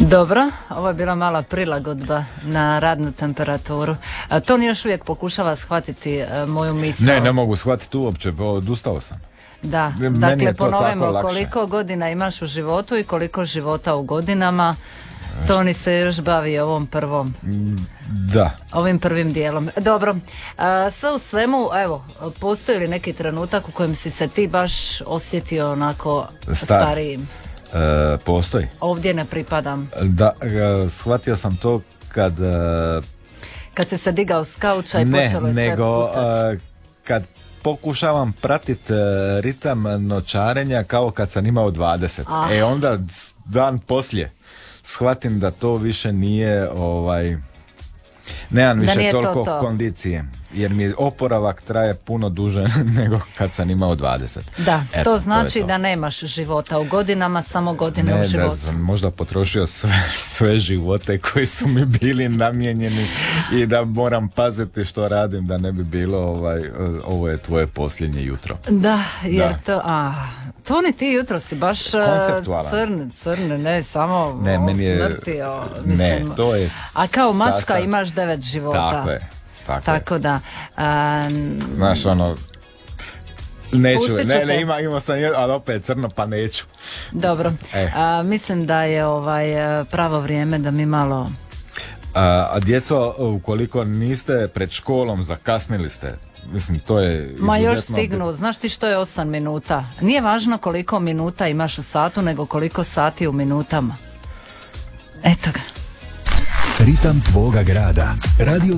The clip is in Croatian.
Dobro, ovo je bila mala prilagodba na radnu temperaturu. To ni još uvijek pokušava shvatiti moju misao. Ne mogu shvatiti uopće, odustao sam. Da, Meni dakle je to ponovimo tako lakše. koliko godina imaš u životu i koliko života u godinama. Toni se još bavi ovom prvom. Da. Ovim prvim dijelom. Dobro, sve u svemu, evo, postoji li neki trenutak u kojem si se ti baš osjetio onako starijim? Postoji. Ovdje ne pripadam. Da, shvatio sam to kad si se digao s kauča i počelo je sve pucati. Kad pokušavam pratiti ritam noćarenja kao kad sam imao 20. Onda dan poslije shvatim da to više nije nemam više toliko kondicije, jer mi oporavak traje puno duže nego kad sam imao 20. Da, to znači da nemaš života u godinama, samo godine u životu. Da sam možda potrošio sve živote koji su mi bili namijenjeni i da moram paziti što radim da ne bi bilo ovo je tvoje posljednje jutro. Da, jer to ni ti jutro si baš crn, ne samo smrti. Ne, to je a kao mačka imaš 9 života. Tako je. Tako da znaš neću, imao sam ali opet crno pa neću. Dobro, mislim da je pravo vrijeme da mi malo a djeco, ukoliko niste pred školom, zakasnili ste. Mislim, to je ma još stignu, znaš ti što je 8 minuta? Nije važno koliko minuta imaš u satu, nego koliko sati u minutama. Eto ga. Ritam tvoga grada. Radio